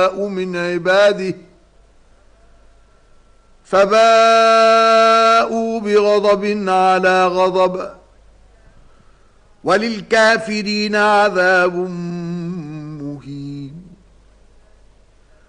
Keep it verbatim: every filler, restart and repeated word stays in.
من عباده فباءوا بغضب على غضب وللكافرين عذاب